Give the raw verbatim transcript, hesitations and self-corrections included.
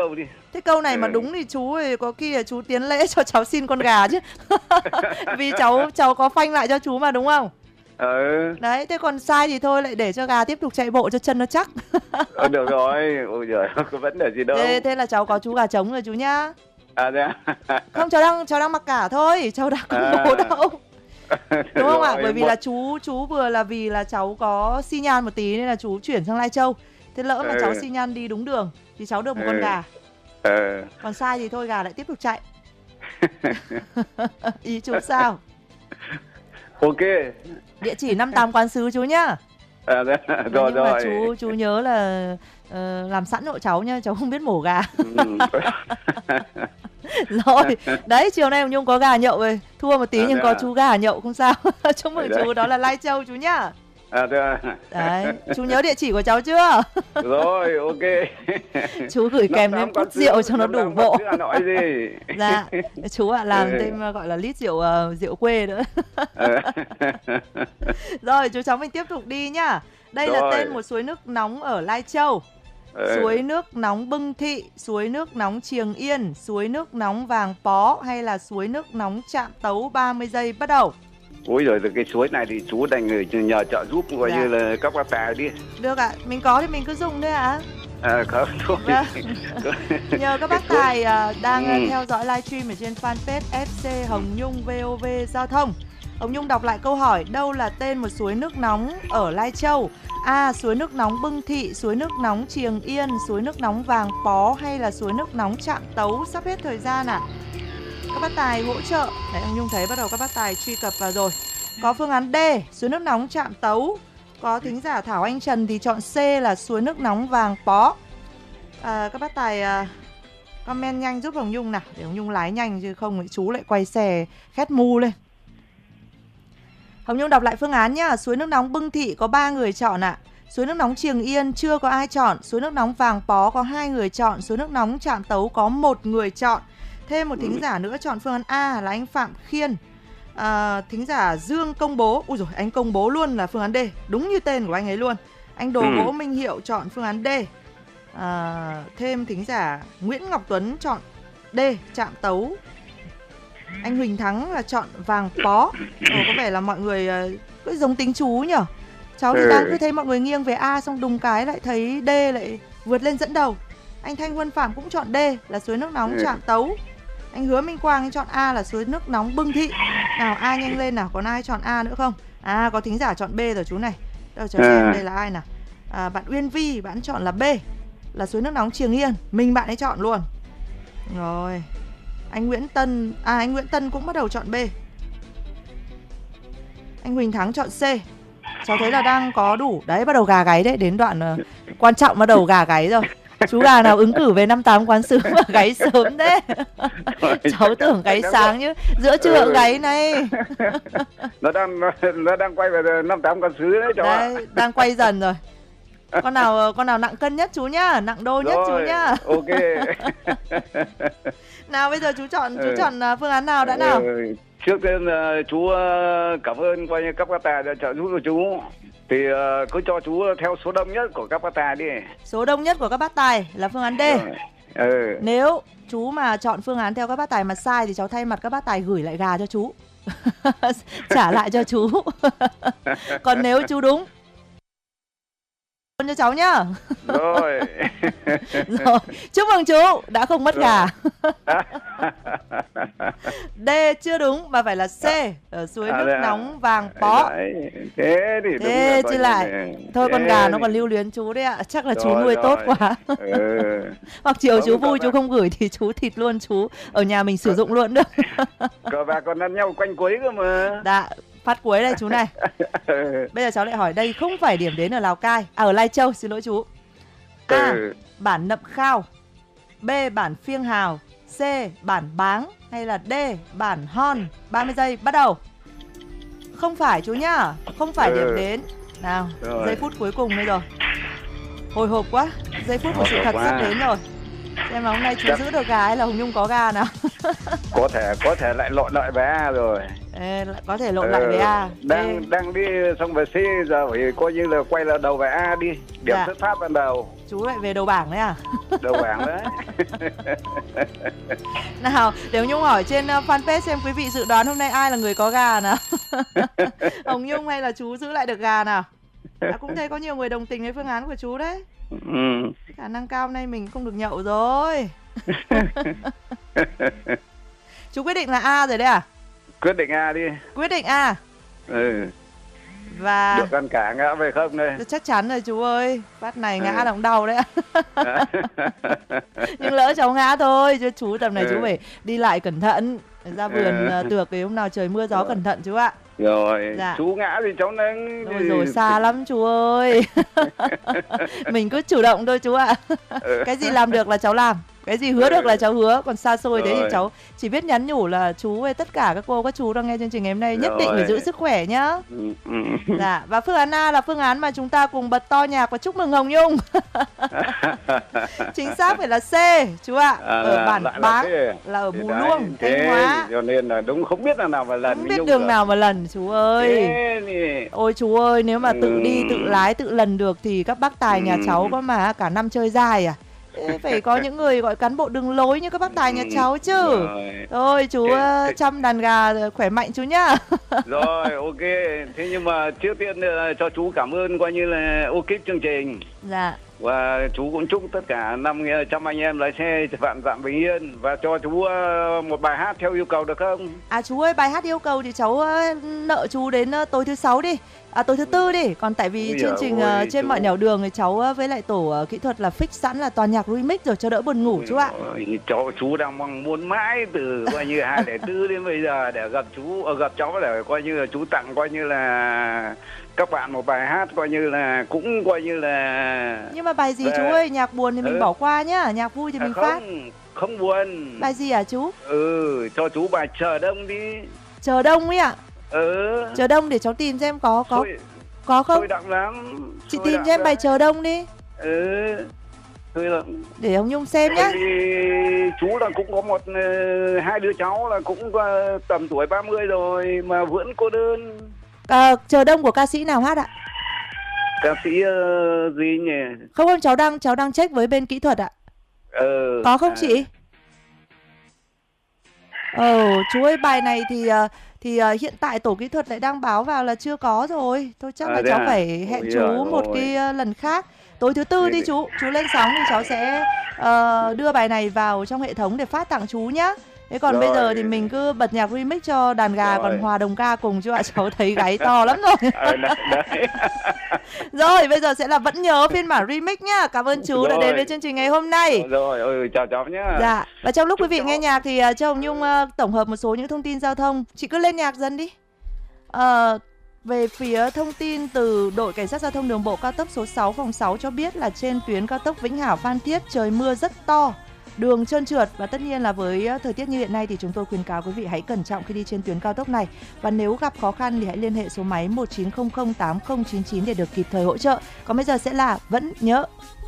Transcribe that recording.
câu đi. Thế câu này Ừ. mà đúng thì chú thì có khi là chú tiến lễ cho cháu xin con gà chứ. Vì cháu cháu có phanh lại cho chú mà đúng không? Ừ. Đấy, thế còn sai thì thôi, lại để cho gà tiếp tục chạy bộ cho chân nó chắc. Ờ, được rồi, ôi giời, có vấn đề gì đâu. Thế, thế là cháu có chú gà trống rồi chú nhá. À thế à? Không, cháu đang cháu đang mặc cả thôi, cháu đang công À. bố đâu. Đúng không ạ? Rồi, Bởi vì một- là chú chú vừa là vì là cháu có xi nhan một tí nên là chú chuyển sang Lai Châu. Thế lỡ mà Ừ. cháu xi nhan đi đúng đường thì cháu được một con Ừ. gà. Ờ. Còn sai thì thôi, gà lại tiếp tục chạy. Ý chú sao? Ok. Địa chỉ năm tám Quán Sứ chú nhá. À, thế à? Đấy, Rồi nhưng mà rồi. chú chú nhớ là ờ, làm sẵn hộ cháu nhá, cháu không biết mổ gà. Ừ. Rồi, đấy, chiều nay Hồng Nhung có gà nhậu rồi, thua một tí À, nhưng thế có à? chú gà nhậu không sao. Chúc mừng Đấy. chú, đó là Lai Châu chú nhá. À thế à? Đấy, chú nhớ địa chỉ của cháu chưa? Rồi, ok. Chú gửi kèm thêm chút rượu cho nó đủ bộ. Hà Nội gì? Dạ, chú ạ, làm Ừ. thêm uh, gọi là lít rượu uh, rượu quê nữa. Ờ. Rồi, chú cháu mình tiếp tục đi nhá. Đây là Rồi. tên một suối nước nóng ở Lai Châu. Ờ. Suối nước nóng Bưng Thị, suối nước nóng Triềng Yên, suối nước nóng Vàng Pó hay là suối nước nóng Trạm Tấu? Ba mươi giây bắt đầu. Ôi rồi cái suối này thì chú đành người nhờ trợ giúp coi Dạ. như là các bác tài đi. Được ạ, mình có thì mình cứ dùng thôi ạ. À không thôi. Vâng. Nhờ các bác tài uh, đang Ừ. uh, theo dõi livestream ở trên fanpage ép xê Hồng Nhung vê o vê Giao thông. Hồng Nhung đọc lại câu hỏi, đâu là tên một suối nước nóng ở Lai Châu? A. Suối nước nóng Bưng Thị, suối nước nóng Triềng Yên, suối nước nóng Vàng Pó hay là suối nước nóng Trạm Tấu? Sắp hết thời gian ạ. À? Các bác tài hỗ trợ. Đấy, Hồng Nhung thấy bắt đầu các bác tài truy cập vào rồi. Có phương án D, suối nước nóng Trạm Tấu. Có thính giả Thảo Anh Trần thì chọn C là suối nước nóng Vàng Pó. À, các bác tài uh, comment nhanh giúp Hồng Nhung nào, để Hồng Nhung lái nhanh chứ không thì chú lại quay xe khét mu lên. Hồng Nhung đọc lại phương án nhá. Suối nước nóng Bưng Thị có ba người chọn ạ. À. Suối nước nóng Triềng Yên chưa có ai chọn. Suối nước nóng Vàng Pó có hai người chọn. Suối nước nóng Trạm Tấu có một người chọn. Thêm một thính giả nữa chọn phương án A là anh Phạm Khiên. À, thính giả Dương công bố. Ui dồi, anh công bố luôn là phương án D, đúng như tên của anh ấy luôn. Anh Đồ Gỗ Minh Hiệu chọn phương án D. À, thêm thính giả Nguyễn Ngọc Tuấn chọn D, Trạm Tấu. Anh Huỳnh Thắng là chọn Vàng Pó. Ồ, có vẻ là mọi người uh, cứ giống tính chú nhở. Cháu thì Ừ. đang cứ thấy mọi người nghiêng về A, xong đùng cái lại thấy D lại vượt lên dẫn đầu. Anh Thanh Huân Phạm cũng chọn D là suối nước nóng Ừ. Trạm Tấu. Anh Hứa Minh Quang anh chọn A là suối nước nóng Bưng Thị. Nào ai nhanh lên nào, còn ai chọn A nữa không? À, có thính giả chọn B rồi chú này. Đâu cháu xem À. đây là ai nào. À, bạn Uyên Vi, bạn chọn là B là suối nước nóng Triềng Yên. Mình bạn ấy chọn luôn. Rồi. Anh Nguyễn Tân, à anh Nguyễn Tân cũng bắt đầu chọn B. Anh Huỳnh Thắng chọn C. Cháu thấy là đang có đủ. Đấy, bắt đầu gà gáy đấy, đến đoạn uh, quan trọng bắt đầu gà gáy rồi. Chú gà nào ứng cử về năm tám Quán Sứ mà gáy sớm thế? Cháu tưởng gáy sáng chứ, giữa trưa Ừ. gáy này. Nó đang nó, nó đang quay về năm tám Quán Sứ đấy cháu ạ. Đấy, đang quay dần rồi. Con nào con nào nặng cân nhất chú nhá, nặng đô nhất chú Rồi, nhá. ok. Nào bây giờ chú chọn chú Ừ. chọn uh, phương án nào đã nào? Ừ. Trước tiên uh, chú uh, cảm ơn coi như các bác tài đã trợ giúp cho chú. Thì uh, cứ cho chú theo số đông nhất của các bác tài đi. Số đông nhất của các bác tài là phương án D. Rồi. Ừ. Nếu chú mà chọn phương án theo các bác tài mà sai thì cháu thay mặt các bác tài gửi lại gà cho chú. Trả lại cho chú. Còn nếu chú đúng cho cháu nhá. Rồi. Rồi, chúc mừng chú đã không mất Rồi. gà. D chưa đúng mà phải là C ở suối À, nước đây à? nóng Vàng Pó. Đấy. Thế thì đúng Thế là chứ coi như lại. là- Thôi con Thế gà nó thì- còn lưu luyến chú đấy ạ. Chắc là chú Rồi, nuôi rồi. tốt quá. Ừ. Hoặc chiều Không, chú cậu vui bạn- chú không gửi thì chú thịt luôn chú. Ở nhà mình sử dụng luôn được. Cờ bạc còn ăn nhau quanh quấy cơ mà. Đã, phát cuối đây chú này. Bây giờ cháu lại hỏi đây không phải điểm đến ở Lào Cai, à ở Lai Châu, xin lỗi chú. A. Ừ. Bản Nậm Khao. B. Bản Phiêng Hào. C. Bản Báng hay là D. Bản Hon. ba mươi giây bắt đầu. Không phải chú nhá, không phải Ừ. điểm đến. Nào, Rồi. giây phút cuối cùng đây rồi. Hồi hộp quá, giây phút của Hồi sự hộp thật quá. sắp đến rồi. Xem là hôm nay chú Chắc- giữ được gà hay là Hồng Nhung có gà nào. Có thể có thể lại lộn lại với A rồi. Ê, lại có thể lộn lại với A. Ờ, đang Ê, đang đi xong về C giờ phải coi như là quay lại đầu về A đi. Điểm Dạ. xuất phát ban đầu. Chú lại về đầu bảng đấy à? Đầu bảng đấy. Nào, để Hồng Nhung hỏi trên fanpage xem quý vị dự đoán hôm nay ai là người có gà nào. Hồng Nhung hay là chú giữ lại được gà nào? À, cũng thấy có nhiều người đồng tình với phương án của chú đấy. Ừ. Khả năng cao hôm nay mình không được nhậu rồi. Chú quyết định là A rồi đấy à? Quyết định A đi. Quyết định A. Ừ. Và được ăn cả ngã về không đây? Chắc chắn rồi chú ơi. Phát này ngã ừ. là cũng đau đấy. Nhưng lỡ cháu ngã thôi, chứ chú tầm này ừ. chú phải đi lại cẩn thận. Ra vườn ừ. tược thì hôm nào trời mưa gió ừ. cẩn thận chú ạ. Rồi, dạ. Chú ngã thì cháu nâng. Rồi rồi, xa lắm chú ơi. Mình cứ chủ động thôi chú ạ. ừ. Cái gì làm được là cháu làm, cái gì hứa ừ. được là cháu hứa. Còn xa xôi thế thì cháu chỉ biết nhắn nhủ là chú với tất cả các cô các chú đang nghe chương trình ngày hôm nay nhất định phải giữ sức khỏe nhá. ừ. Ừ. Dạ, và phương án A là phương án mà chúng ta cùng bật to nhạc và chúc mừng Hồng Nhung. Chính xác phải là C chú ạ. à, Ở bản Báng là, là ở Bù Luông, Thanh Hóa. Cho nên là đúng không biết là nào mà lần. Không biết đường nào mà lần chú ơi. Ôi chú ơi, nếu mà tự ừ. đi tự lái tự lần được thì các bác tài nhà ừ. cháu có mà cả năm chơi dài à. Phải có những người gọi cán bộ đường lối như các bác tài nhà cháu chứ. Rồi, Thôi chú thế, thế... chăm đàn gà khỏe mạnh chú nhá. Rồi, ok. Thế nhưng mà trước tiên cho chú cảm ơn coi như là ok chương trình. Dạ. Và chú cũng chúc tất cả năm trăm anh em lái xe vạn vạn bình yên. Và cho chú một bài hát theo yêu cầu được không? À chú ơi, bài hát yêu cầu thì cháu nợ chú đến tối thứ sáu đi. À, tối thứ tư đi. Còn tại vì Ôi chương trình ơi, trên chú... mọi nẻo đường thì cháu với lại tổ kỹ thuật là fix sẵn là toàn nhạc remix rồi cho đỡ buồn ngủ. Ôi chú ạ. Cháu chú đang mong muốn mãi từ coi như hai không không bốn đến bây giờ để gặp chú, gặp cháu để coi như là chú tặng coi như là các bạn một bài hát coi như là cũng coi như là. Nhưng mà bài gì về... chú ơi, nhạc buồn thì mình ừ. bỏ qua nhá, nhạc vui thì à, mình không, phát. Không buồn. Bài gì hả chú? Ừ, cho chú bài Chờ Đông đi. Chờ Đông ấy ạ? Ừ. Chờ Đông để cháu tìm xem có có Thôi, có không? Thôi đặng lắm. Chị thôi tìm cho em bài Chờ Đông đi. Ừ. Thôi là... Để ông Nhung xem nhá. Chú là cũng có một hai đứa cháu là cũng tầm tuổi ba mươi rồi mà vẫn cô đơn. À, Chờ Đông của ca sĩ nào hát ạ? Ca sĩ uh, gì nhỉ? Không không, cháu đang cháu đang check với bên kỹ thuật ạ. Ừ. Có không à. chị? Ồ, oh, chú ơi, bài này thì thì uh, hiện tại tổ kỹ thuật lại đang báo vào là chưa có rồi. Thôi chắc à, là cháu à? phải hẹn Ôi chú một ôi. cái uh, lần khác. Tối thứ tư đi chú, chú lên sóng thì cháu sẽ uh, đưa bài này vào trong hệ thống để phát tặng chú nhá. Thế còn rồi. Bây giờ thì mình cứ bật nhạc remix cho đàn gà rồi. Còn hòa đồng ca cùng chứ ạ. Cháu thấy gáy to lắm rồi. à, đấy, đấy. Rồi bây giờ sẽ là Vẫn Nhớ phiên bản remix nhá. Cảm ơn chú rồi. đã đến với chương trình ngày hôm nay. Rồi, rồi chào cháu nhá. Dạ. Và trong lúc Chúc quý vị cháu. nghe nhạc thì uh, cho Hồng Nhung uh, tổng hợp một số những thông tin giao thông. Chị cứ lên nhạc dần đi. uh, Về phía thông tin từ đội cảnh sát giao thông đường bộ cao tốc số sáu phòng sáu cho biết là trên tuyến cao tốc Vĩnh Hảo Phan Thiết trời mưa rất to, đường trơn trượt, và tất nhiên là với thời tiết như hiện nay thì chúng tôi khuyến cáo quý vị hãy cẩn trọng khi đi trên tuyến cao tốc này. Và nếu gặp khó khăn thì hãy liên hệ số máy một chín không không tám không chín chín để được kịp thời hỗ trợ. Còn bây giờ sẽ là Vẫn Nhớ.